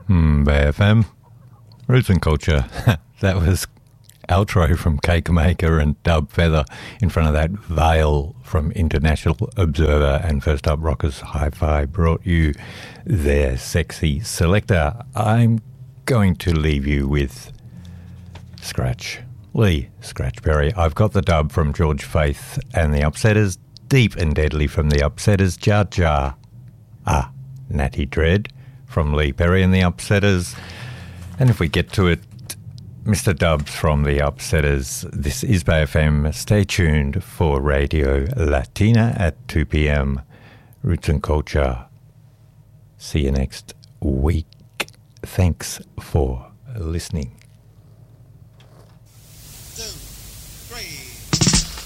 BFM, Roots and Culture. That was Outro from Cake Maker and Dub Feather. In front of that, Veil from International Observer. And first up, Rockers Hi-Fi brought you their Sexy Selector. I'm going to leave you with Lee Scratch Perry. I've got the dub from George Faith and the Upsetters. Deep and Deadly from the Upsetters. Jar Jar. Natty Dread from Lee Perry and the Upsetters. And if we get to it, Mr. Dubs from the Upsetters. This is BFM. Stay tuned for Radio Latina at 2 p.m. Roots and Culture. See you next week. Thanks for listening.